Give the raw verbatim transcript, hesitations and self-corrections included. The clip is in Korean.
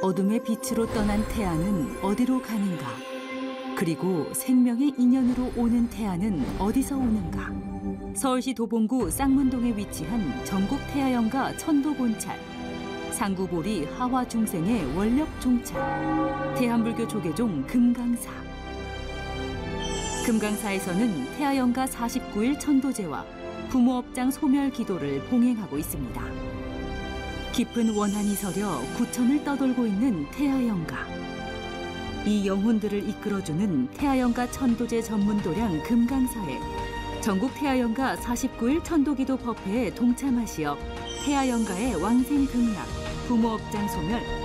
어둠의 빛으로 떠난 태양은 어디로 가는가? 그리고 생명의 인연으로 오는 태양은 어디서 오는가? 서울시 도봉구 쌍문동에 위치한 전국 태아연가 천도본찰, 상구보리 하화중생의 원력 종찰, 대한불교 조계종 금강사. 금강사에서는 태아연가 사십구 일 천도제와 부모업장 소멸 기도를 봉행하고 있습니다. 깊은 원한이 서려 구천을 떠돌고 있는 태아연가. 이 영혼들을 이끌어주는 태아연가 천도제 전문도량 금강사에 전국 태아연가 사십구 일 천도기도 법회에 동참하시어 태아연가의 왕생극락, 부모업장 소멸,